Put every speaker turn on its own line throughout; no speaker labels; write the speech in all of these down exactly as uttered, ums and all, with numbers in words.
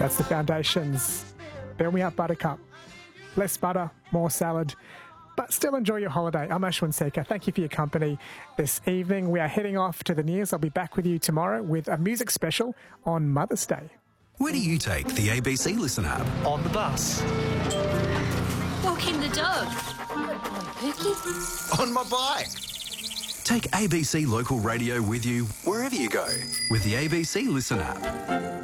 That's the Foundations. Fill me up, Buttercup. Less butter, more salad. But still enjoy your holiday. I'm Ashwin Sekhar. Thank you for your company this evening. We are heading off to the news. I'll be back with you tomorrow with a music special on Mother's Day.
Where do you take the A B C Listen app?
On the bus.
Walking the dog. On Pookie.
On my bike. Take A B C Local Radio with you wherever you go with the A B C Listen app.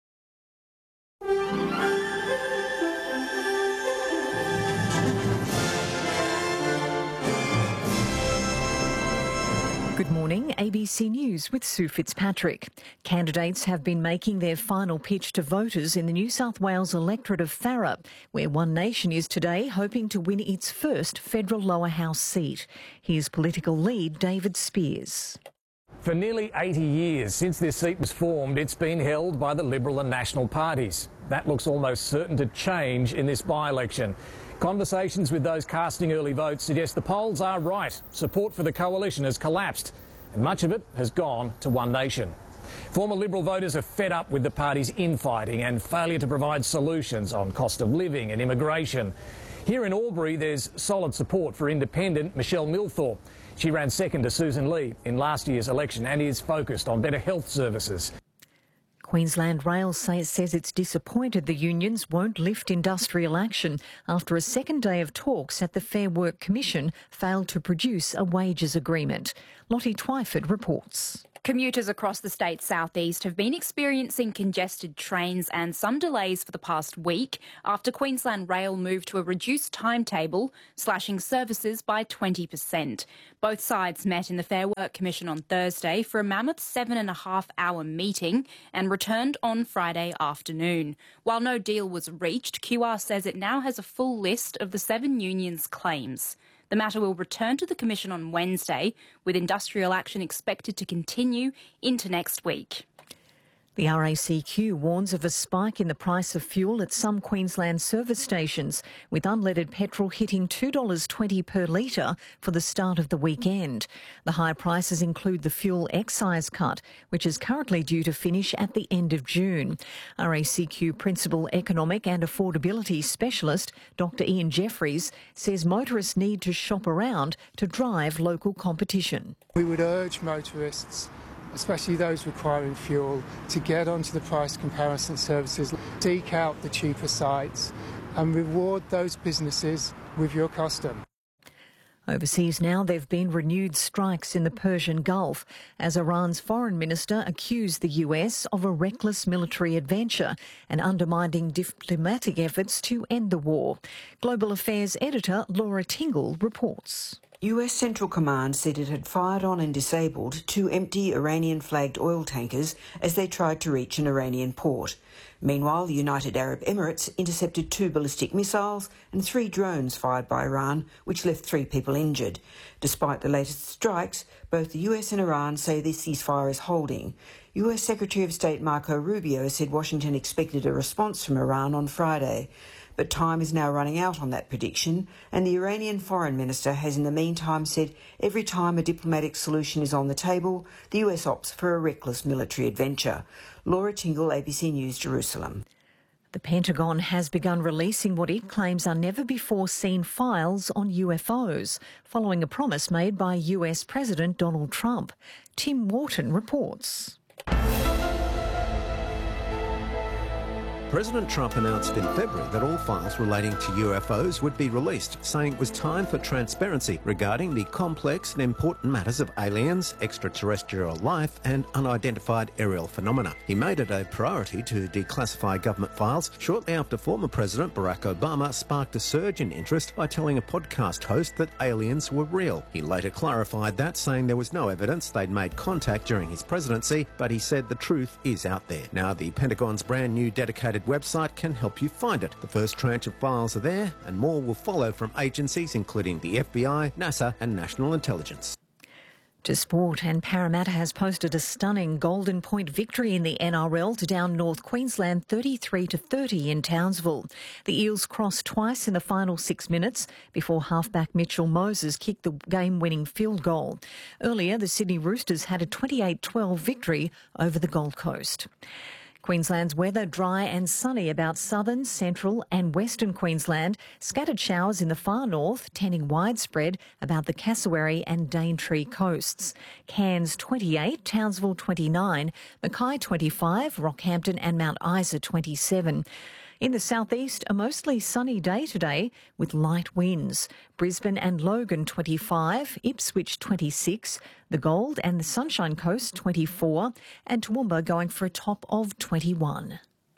Good morning, A B C News with Sue Fitzpatrick. Candidates have been making their final pitch to voters in the New South Wales electorate of Farrer, where One Nation is today hoping to win its first federal lower house seat. Here's political lead David Spears.
For nearly eighty years since this seat was formed, it's been held by the Liberal and National parties. That looks almost certain to change in this by-election. Conversations with those casting early votes suggest the polls are right. Support for the coalition has collapsed, and much of it has gone to One Nation. Former Liberal voters are fed up with the party's infighting and failure to provide solutions on cost of living and immigration. Here in Albury, there's solid support for independent Michelle Milthorpe. She ran second to Susan Lee in last year's election and is focused on better health services.
Queensland Rail say, says it's disappointed the unions won't lift industrial action after a second day of talks at the Fair Work Commission failed to produce a wages agreement. Lottie Twyford reports.
Commuters across the state's southeast have been experiencing congested trains and some delays for the past week after Queensland Rail moved to a reduced timetable, slashing services by twenty percent. Both sides met in the Fair Work Commission on Thursday for a mammoth seven and a half hour meeting and returned on Friday afternoon. While no deal was reached, Q R says it now has a full list of the seven unions' claims. The matter will return to the Commission on Wednesday, with industrial action expected to continue into next week.
The R A C Q warns of a spike in the price of fuel at some Queensland service stations, with unleaded petrol hitting two dollars twenty per litre for the start of the weekend. The high prices include the fuel excise cut, which is currently due to finish at the end of June. R A C Q Principal Economic and Affordability Specialist Doctor Ian Jeffries says motorists need to shop around to drive local competition.
We would urge motorists, especially those requiring fuel, to get onto the price comparison services, seek out the cheaper sites and reward those businesses with your custom.
Overseas now, there have been renewed strikes in the Persian Gulf as Iran's foreign minister accused the U S of a reckless military adventure and undermining diplomatic efforts to end the war. Global Affairs editor Laura Tingle reports.
U S Central Command said it had fired on and disabled two empty Iranian-flagged oil tankers as they tried to reach an Iranian port. Meanwhile, the United Arab Emirates intercepted two ballistic missiles and three drones fired by Iran, which left three people injured. Despite the latest strikes, both the U S and Iran say the ceasefire is holding. U S Secretary of State Marco Rubio said Washington expected a response from Iran on Friday. But time is now running out on that prediction, and the Iranian foreign minister has in the meantime said every time a diplomatic solution is on the table, the U S opts for a reckless military adventure. Laura Tingle, A B C News, Jerusalem.
The Pentagon has begun releasing what it claims are never-before-seen files on U F Os, following a promise made by U S President Donald Trump. Tim Wharton reports.
President Trump announced in February that all files relating to U F Os would be released, saying it was time for transparency regarding the complex and important matters of aliens, extraterrestrial life and unidentified aerial phenomena. He made it a priority to declassify government files shortly after former President Barack Obama sparked a surge in interest by telling a podcast host that aliens were real. He later clarified that, saying there was no evidence they'd made contact during his presidency, but he said the truth is out there. Now the Pentagon's brand new dedicated website can help you find it. The first tranche of files are there, and more will follow from agencies including the F B I, NASA and National Intelligence.
To sport, and Parramatta has posted a stunning Golden Point victory in the N R L to down North Queensland thirty-three to thirty in Townsville. The Eels crossed twice in the final six minutes before halfback Mitchell Moses kicked the game-winning field goal. Earlier, the Sydney Roosters had a twenty-eight twelve victory over the Gold Coast. Queensland's weather dry and sunny about southern, central and western Queensland. Scattered showers in the far north, tending widespread about the Cassowary and Daintree coasts. Cairns twenty-eight, Townsville twenty-nine, Mackay twenty-five, Rockhampton and Mount Isa twenty-seven. In the southeast, a mostly sunny day today with light winds. Brisbane and Logan twenty-five, Ipswich twenty-six, the Gold and the Sunshine Coast twenty-four, and Toowoomba going for a top of twenty-one.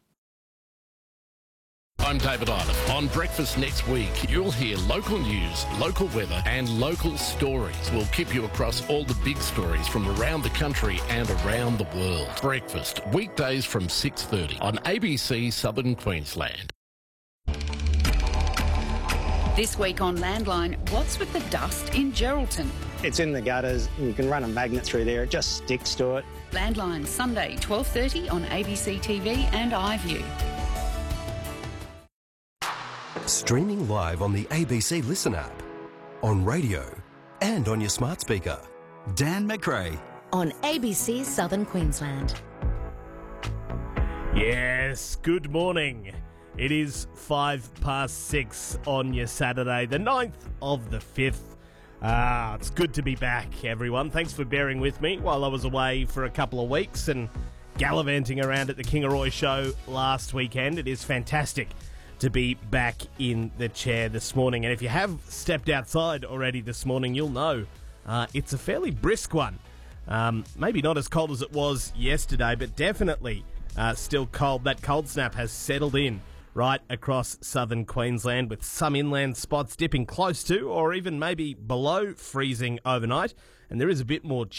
I'm David Island. On Breakfast next week, you'll hear local news, local weather and local stories. We'll keep you across all the big stories from around the country and around the world. Breakfast, weekdays from six thirty on A B C Southern Queensland.
This week on Landline, what's with the dust in Geraldton?
It's in the gutters. You can run a magnet through there. It just sticks to it.
Landline, Sunday, twelve thirty on A B C T V and iView.
Streaming live on the A B C Listen app, on radio and on your smart speaker.
Dan McRae.
On A B C Southern Queensland.
Yes, good morning. It is five past six on your Saturday, the ninth of the fifth. Ah, it's good to be back, everyone. Thanks for bearing with me while I was away for a couple of weeks and gallivanting around at the Kingaroy show last weekend. It is fantastic to be back in the chair this morning. And if you have stepped outside already this morning, you'll know uh, it's a fairly brisk one. Um, maybe not as cold as it was yesterday, but definitely uh, still cold. That cold snap has settled in right across southern Queensland, with some inland spots dipping close to or even maybe below freezing overnight. And there is a bit more